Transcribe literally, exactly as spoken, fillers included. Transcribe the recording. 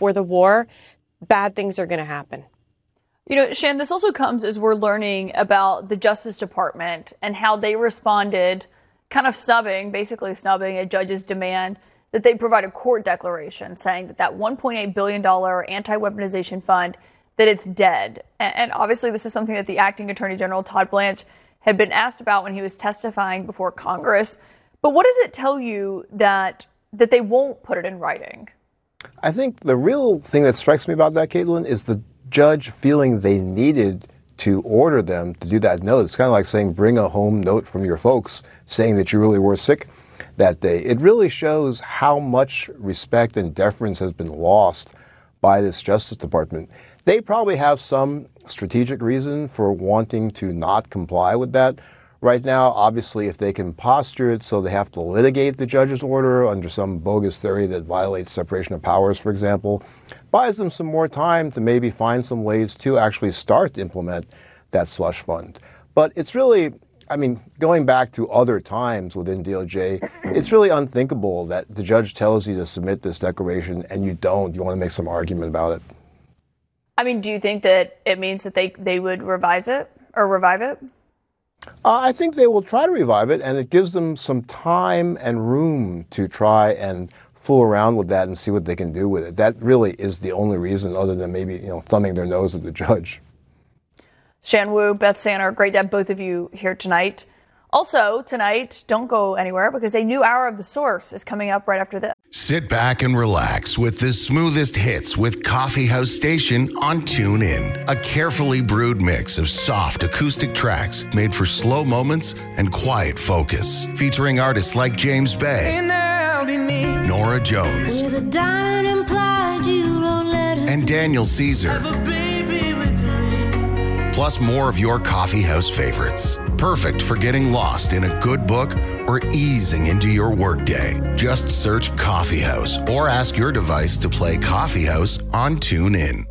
before the war, bad things are going to happen. You know, Shan, this also comes as we're learning about the Justice Department and how they responded, kind of snubbing, basically snubbing a judge's demand that they provide a court declaration saying that that one point eight billion dollars anti-weaponization fund, that it's dead. And obviously this is something that the acting Attorney General Todd Blanche had been asked about when he was testifying before Congress. But what does it tell you that that they won't put it in writing? I think the real thing that strikes me about that, Caitlin, is the judge feeling they needed to order them to do that note. It's kind of like saying, bring a home note from your folks saying that you really were sick that day. It really shows how much respect and deference has been lost by this Justice Department. They probably have some strategic reason for wanting to not comply with that. Right now, obviously, if they can posture it so they have to litigate the judge's order under some bogus theory that violates separation of powers, for example, buys them some more time to maybe find some ways to actually start to implement that slush fund. But it's really, I mean, going back to other times within D O J, it's really unthinkable that the judge tells you to submit this declaration and you don't. You want to make some argument about it. I mean, do you think that it means that they, they would revise it or revive it? Uh, I think they will try to revive it, and it gives them some time and room to try and fool around with that and see what they can do with it. That really is the only reason, other than maybe, you know, thumbing their nose at the judge. Shan Wu, Beth Sanner, great to have both of you here tonight. Also, tonight, don't go anywhere because a new hour of The Source is coming up right after this. Sit back and relax with the smoothest hits with Coffee House Station on TuneIn. A carefully brewed mix of soft acoustic tracks made for slow moments and quiet focus. Featuring artists like James Bay, Nora Jones, and Daniel Caesar. Plus more of your coffee house favorites. Perfect for getting lost in a good book or easing into your workday. Just search Coffee House or ask your device to play Coffee House on TuneIn.